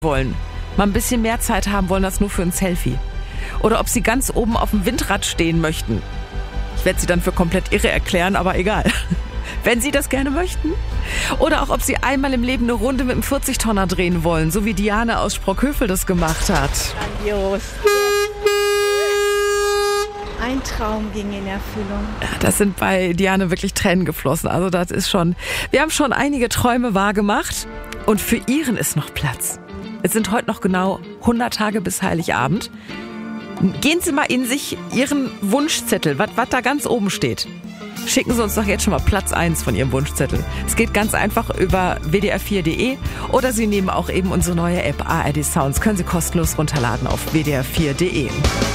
wollen, mal ein bisschen mehr Zeit haben wollen als nur für ein Selfie. Oder ob sie ganz oben auf dem Windrad stehen möchten. Ich werde sie dann für komplett irre erklären, aber egal. Wenn sie das gerne möchten. Oder auch, ob sie einmal im Leben eine Runde mit einem 40-Tonner drehen wollen, so wie Diane aus Sprockhövel das gemacht hat. Grandios. Ein Traum ging in Erfüllung. Ja, das sind bei Diane wirklich Tränen geflossen. Also das ist schon, wir haben schon einige Träume wahrgemacht und für ihren ist noch Platz. Es sind heute noch genau 100 Tage bis Heiligabend. Gehen Sie mal in sich Ihren Wunschzettel, was da ganz oben steht. Schicken Sie uns doch jetzt schon mal Platz 1 von Ihrem Wunschzettel. Es geht ganz einfach über wdr4.de oder Sie nehmen auch eben unsere neue App ARD Sounds. Können Sie kostenlos runterladen auf wdr4.de.